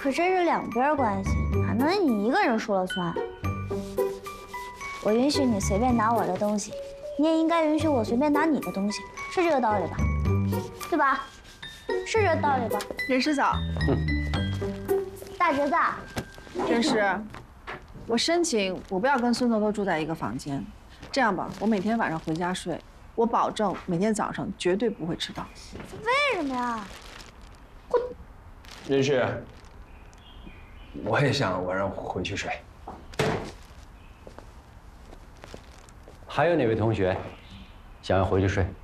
可这是两边关系，哪能你一个人说了算？我允许你随便拿我的东西，你也应该允许我随便拿你的东西，是这个道理吧？对吧？是这道理吧？ 任师嫂， 大侄子， 任师，我申请我不要跟孙豆豆住在一个房间，这样吧，我每天晚上回家睡，我保证每天早上绝对不会迟到。 为什么呀？ 任师，我也想晚上回去睡。 还有哪位同学想要回去睡？